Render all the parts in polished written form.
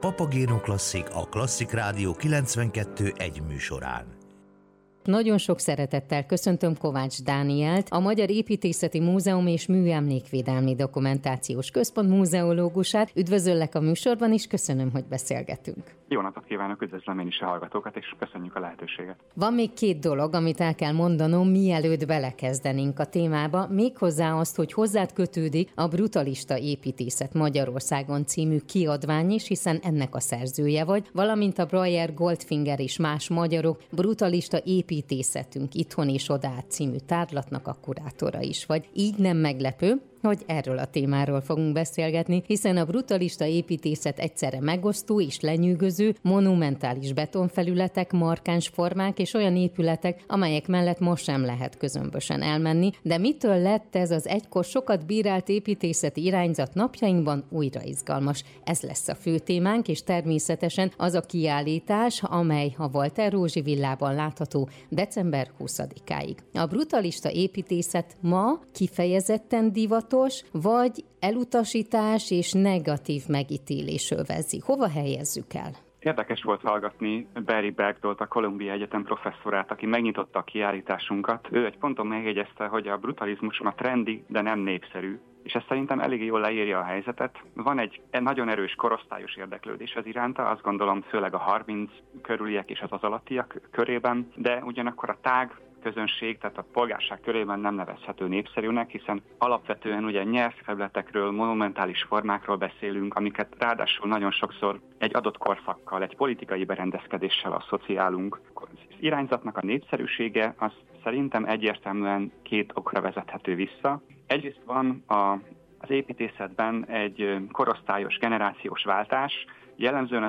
Papagéno Klasszik, a Klasszik Rádió 92.1 műsorán. Nagyon sok szeretettel köszöntöm Kovács Dánielt, a Magyar Építészeti Múzeum és Műemlékvédelmi Dokumentációs Központ múzeológusát. Üdvözöllek a műsorban, és köszönöm, hogy beszélgetünk. Jó napot kívánok, üdvözlöm én is a hallgatókat, és köszönjük a lehetőséget. Van még két dolog, amit el kell mondanom, mielőtt belekezdenénk a témába, méghozzá azt, hogy hozzád kötődik a Brutalista építészet Magyarországon című kiadvány is, hiszen ennek a szerzője vagy, valamint a Breyer, Goldfinger és más magyarok brutalista építészetünk itthon és odát című tárlatnak a kurátora is vagy. Így nem meglepő, hogy erről a témáról fogunk beszélgetni, hiszen a brutalista építészet egyszerre megosztó és lenyűgöző, monumentális betonfelületek, markáns formák és olyan épületek, amelyek mellett most sem lehet közömbösen elmenni, de mitől lett ez az egykor sokat bírált építészeti irányzat napjainkban újra izgalmas? Ez lesz a fő témánk, és természetesen az a kiállítás, amely a Walter Rózsi villában látható december 20-áig. A brutalista építészet ma kifejezetten divat, vagy elutasítás és negatív megítélés övezi. Hova helyezzük el? Érdekes volt hallgatni Barry Bergdolt, a Columbia Egyetem professzorát, aki megnyitotta a kiállításunkat. Ő egy ponton megjegyezte, hogy a brutalizmus ma trendi, de nem népszerű. És ez szerintem elég jól leírja a helyzetet. Van egy nagyon erős korosztályos érdeklődés az iránta, azt gondolom főleg a 30 körüliek és az alattiak körében, de ugyanakkor a tág közönség, tehát a polgárság körében nem nevezhető népszerűnek, hiszen alapvetően ugye nyers felületekről, monumentális formákról beszélünk, amiket ráadásul nagyon sokszor egy adott korszakkal, egy politikai berendezkedéssel asszociálunk. Az irányzatnak a népszerűsége az szerintem egyértelműen két okra vezethető vissza. Egyrészt van az építészetben egy korosztályos, generációs váltás. Jellemzően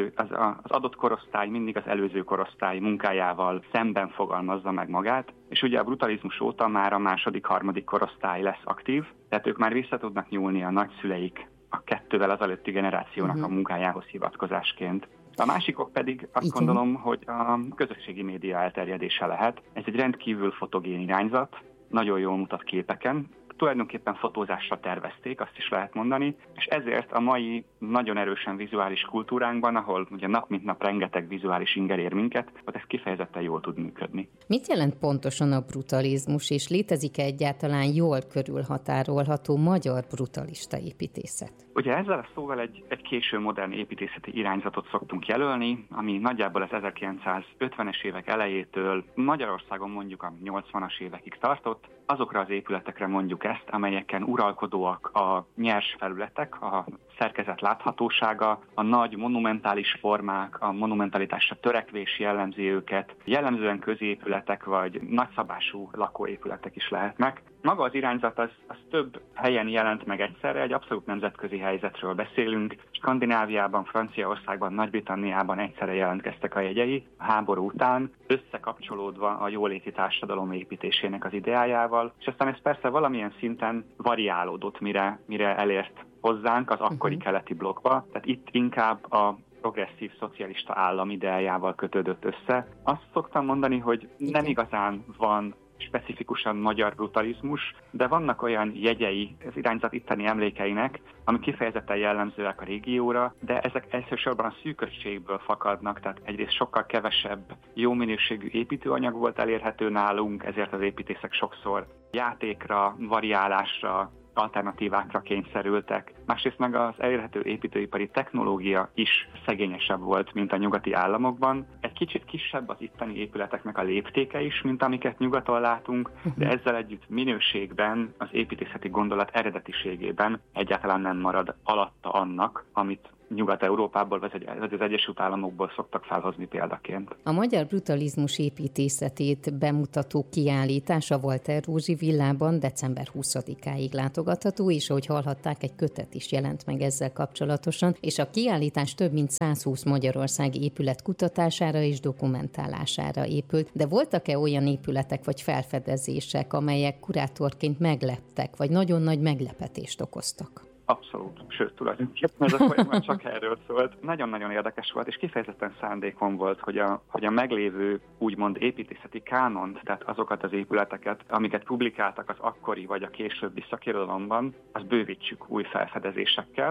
az adott korosztály mindig az előző korosztály munkájával szemben fogalmazza meg magát, és ugye a brutalizmus óta már a második, harmadik korosztály lesz aktív, tehát ők már vissza tudnak nyúlni a nagyszüleik, a kettővel az előtti generációnak a munkájához hivatkozásként. A másikok pedig azt gondolom, hogy a közösségi média elterjedése lehet. Ez egy rendkívül fotogén irányzat, nagyon jól mutat képeken, tulajdonképpen fotózásra tervezték, azt is lehet mondani, és ezért a mai nagyon erősen vizuális kultúránkban, ahol ugye nap mint nap rengeteg vizuális inger ér minket, ott ez kifejezetten jól tud működni. Mit jelent pontosan a brutalizmus, és létezik-e egyáltalán jól körülhatárolható magyar brutalista építészet? Ugye ezzel a szóval egy késő modern építészeti irányzatot szoktunk jelölni, ami nagyjából az 1950-es évek elejétől Magyarországon mondjuk a 80-as évekig tartott. Azokra az épületekre mondjuk ezt, amelyeken uralkodóak a nyers felületek, a szerkezet láthatósága, a nagy monumentális formák, a monumentalitásra törekvés jellemzi őket, jellemzően középületek vagy nagyszabású lakóépületek is lehetnek. Maga az irányzat az több helyen jelent meg egyszerre, egy abszolút nemzetközi helyzetről beszélünk. Skandináviában, Franciaországban, Nagy-Britanniában egyszerre jelentkeztek a jegyei a háború után, összekapcsolódva a jóléti társadalom építésének az ideájával, és aztán ez persze valamilyen szinten variálódott, mire elért hozzánk az akkori keleti blokkba, tehát itt inkább a progresszív szocialista állam ideájával kötődött össze. Azt szoktam mondani, hogy nem igazán van specifikusan magyar brutalizmus, de vannak olyan jegyei az irányzat itteni emlékeinek, amik kifejezetten jellemzőek a régióra, de ezek elsősorban a szűkösségből fakadnak, tehát egyrészt sokkal kevesebb jó minőségű építőanyag volt elérhető nálunk, ezért az építészek sokszor játékra, variálásra, alternatívákra kényszerültek. Másrészt meg az elérhető építőipari technológia is szegényesebb volt, mint a nyugati államokban. Egy kicsit kisebb az itteni épületeknek a léptéke is, mint amiket nyugaton látunk, de ezzel együtt minőségben, az építészeti gondolat eredetiségében egyáltalán nem marad alatta annak, amit Nyugat-Európából vagy az Egyesült Államokból szoktak felhozni példaként. A magyar brutalizmus építészetét bemutató kiállítás a Walter Rózsi villában december 20-áig látogatható, és ahogy hallhatták, egy kötet is jelent meg ezzel kapcsolatosan, és a kiállítás több mint 120 magyarországi épület kutatására és dokumentálására épült. De voltak-e olyan épületek vagy felfedezések, amelyek kurátorként megleptek, vagy nagyon nagy meglepetést okoztak? Abszolút, sőt, tulajdonképpen ez a folyamat csak erről szólt. Nagyon-nagyon érdekes volt, és kifejezetten szándékom volt, hogy a meglévő úgymond építészeti kánont, tehát azokat az épületeket, amiket publikáltak az akkori vagy a későbbi szakirodalomban, azt bővítsük új felfedezésekkel.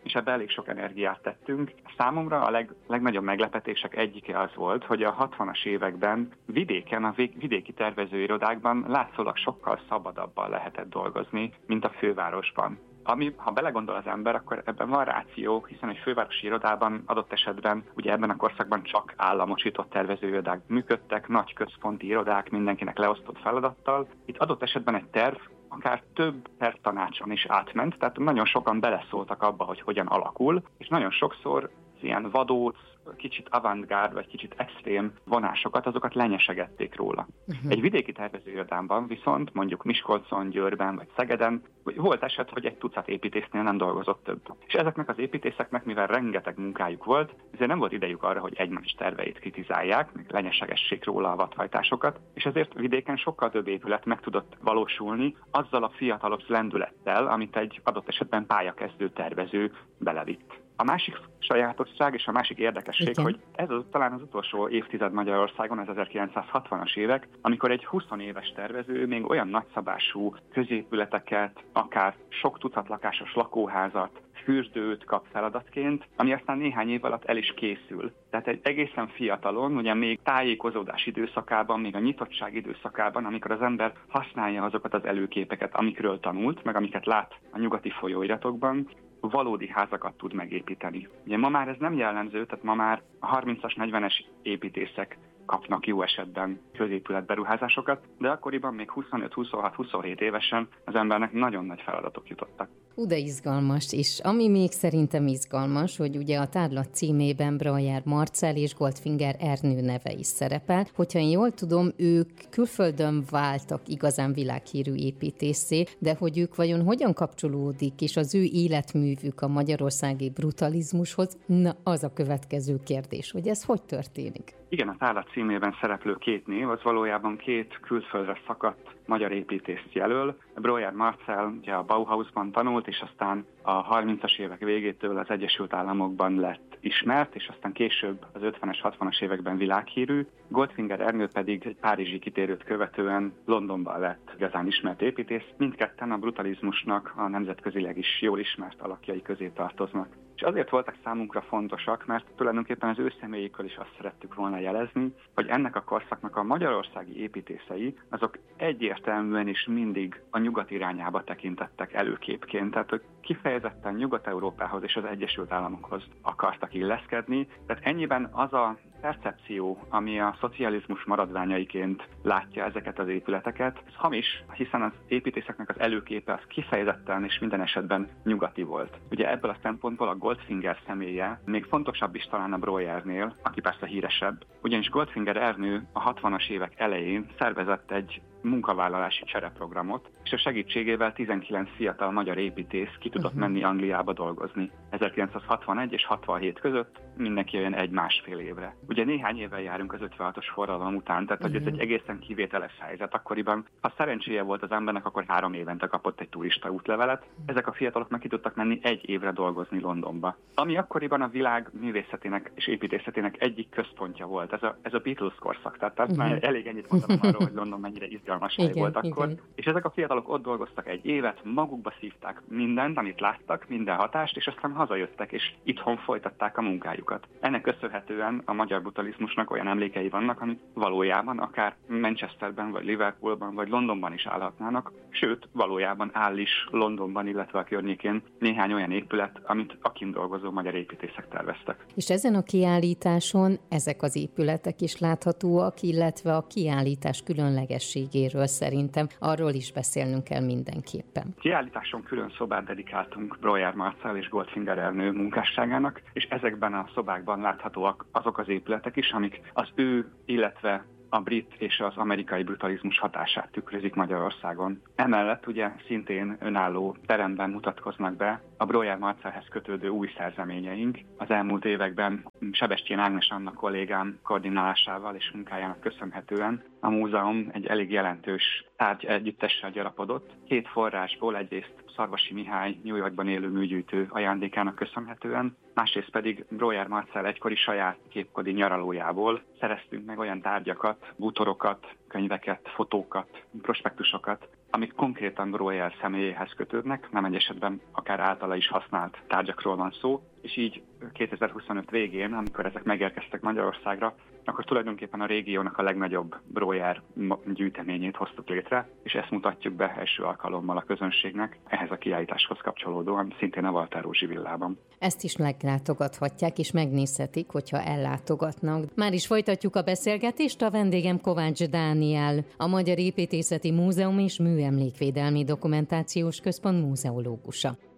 és ebbe elég sok energiát tettünk. Számomra a legnagyobb meglepetések egyike az volt, hogy a 60-as években vidéken, a vidéki tervezőirodákban látszólag sokkal szabadabban lehetett dolgozni, mint a fővárosban. Ami, ha belegondol az ember, akkor ebben van ráció, hiszen egy fővárosi irodában adott esetben, ugye ebben a korszakban csak államosított tervezőirodák működtek, nagy központi irodák mindenkinek leosztott feladattal. Itt adott esetben egy terv akár több tervtanácson is átment, tehát nagyon sokan beleszóltak abba, hogy hogyan alakul, és nagyon sokszor ilyen vadóc, kicsit avantgárd vagy kicsit extrém vonásokat, azokat lenyesegették róla. Egy vidéki tervezőirodában viszont mondjuk Miskolcon, Győrben vagy Szegeden volt eset, hogy egy tucat építésznél nem dolgozott több. És ezeknek az építészeknek, mivel rengeteg munkájuk volt, ezért nem volt idejük arra, hogy egymás terveit kritizálják, meg lenyesegessék róla a vadhajtásokat, és ezért vidéken sokkal több épület meg tudott valósulni azzal a fiatalabb lendülettel, amit egy adott esetben pályakezdő tervező belevitt. A másik sajátosság és a másik érdekesség, hogy ez talán az utolsó évtized Magyarországon, az 1960-as évek, amikor egy 20 éves tervező még olyan nagyszabású középületeket, akár sok tucat lakásos lakóházat, fürdőt kap feladatként, ami aztán néhány év alatt el is készül. Tehát egy egészen fiatalon, ugye még tájékozódás időszakában, még a nyitottság időszakában, amikor az ember használja azokat az előképeket, amikről tanult, meg amiket lát a nyugati folyóiratokban, valódi házakat tud megépíteni. Ugye ma már ez nem jellemző, tehát ma már a 30-as, 40-es építészek kapnak jó esetben középületberuházásokat, de akkoriban még 25, 26, 27 évesen az embernek nagyon nagy feladatok jutottak. De izgalmas is. Ami még szerintem izgalmas, hogy ugye a tárlat címében Brajer Marcell és Goldfinger Ernő neve is szerepel. Hogyha én jól tudom, ők külföldön váltak igazán világhírű építészé, de hogy ők vajon hogyan kapcsolódik, és az ő életművük a magyarországi brutalizmushoz, na az a következő kérdés, hogy ez hogy történik? Igen, a tárlat címében szereplő két név, az valójában két külföldre szakadt magyar építészt jelöl. Brajer Marcell ugye a Bauhausban tanult, és aztán a 30-as évek végétől az Egyesült Államokban lett ismert, és aztán később az 50-es, 60-as években világhírű. Goldfinger Ernő pedig egy párizsi kitérőt követően Londonban lett igazán ismert építész. Mindketten a brutalizmusnak a nemzetközileg is jól ismert alakjai közé tartoznak. És azért voltak számunkra fontosak, mert tulajdonképpen az ő személyükről is azt szerettük volna jelezni, hogy ennek a korszaknak a magyarországi építészei, azok egyértelműen is mindig a nyugat irányába tekintettek előképként. Tehát ők kifejezetten Nyugat-Európához és az Egyesült Államokhoz akartak illeszkedni. Tehát ennyiben az a percepció, ami a szocializmus maradványaiként látja ezeket az épületeket, ez hamis, hiszen az építészeknek az előképe az kifejezetten és minden esetben nyugati volt. Ugye ebből a szempontból a Goldfinger személye még fontosabb is talán a Brajernél, aki persze híresebb, ugyanis Goldfinger Ernő a 60-as évek elején szervezett egy munkavállalási csereprogramot, és a segítségével 19 fiatal magyar építész ki tudott menni Angliába dolgozni. 1961 és 67 között mindenki olyan 1-1,5 évre. Ugye néhány évvel járunk az 56-os forradalom után, tehát hogy ez egy egészen kivételes helyzet. Akkoriban, ha szerencséje volt az embernek, akkor 3 évente kapott egy turista útlevelet. Ezek a fiatalok meg ki tudtak menni 1 évre dolgozni Londonba. Ami akkoriban a világ művészetének és építészetének egyik központja volt. Ez a Beatles korszak. Tehát már elég ennyit mondtam arról, hogy London mennyire izgalmas hely volt akkor. Igen. És ezek a fiatalok ott dolgoztak 1 évet, magukba szívták mindent, amit láttak, minden hatást, és aztán hazajöttek, és itthon folytatták a munkájukat. Ennek köszönhetően a magyar brutalizmusnak olyan emlékei vannak, amit valójában akár Manchesterben, vagy Liverpoolban, vagy Londonban is állhatnának, sőt, valójában áll is Londonban, illetve a környékén néhány olyan épület, amit a kint dolgozó magyar építészek terveztek. És ezen a kiállításon ezek az épületek is láthatóak, illetve a kiállítás különlegességéről szerintem arról is beszélnünk kell mindenképpen. Kiállításon külön szobát dedikáltunk Brajer Marcell és Goldfinger Ernő munkásságának, és ezekben a szobákban láthatóak azok az épületek is, amik az ő, illetve a brit és az amerikai brutalizmus hatását tükrözik Magyarországon. Emellett ugye szintén önálló teremben mutatkoznak be a Brajer Marcellhez kötődő új szerzeményeink. Az elmúlt években Sebestyén Ágnes Anna kollégám koordinálásával és munkájának köszönhetően a múzeum egy elég jelentős tárgy együttessel gyarapodott. 2 forrásból, egyrészt Szarvasi Mihály New Yorkban élő műgyűjtő ajándékának köszönhetően, másrészt pedig Brajer Marcell egykori saját képkodi nyaralójából szereztünk meg olyan tárgyakat, bútorokat, könyveket, fotókat, prospektusokat, amik konkrétan Breuer személyéhez kötődnek, nem egy esetben akár általa is használt tárgyakról van szó, és így 2025 végén, amikor ezek megérkeztek Magyarországra, akkor tulajdonképpen a régiónak a legnagyobb Breuer gyűjteményét hoztuk létre, és ezt mutatjuk be első alkalommal a közönségnek ehhez a kiállításhoz kapcsolódóan, szintén a Walter-Rózsi villában. Ezt is meglátogathatják és megnézhetik, hogyha ellátogatnak. Már is folytatjuk a beszélgetést, a vendégem Kovács Dániel, a Magyar Építészeti Múzeum és Műemlékvédelmi Dokumentációs Központ múzeológusa.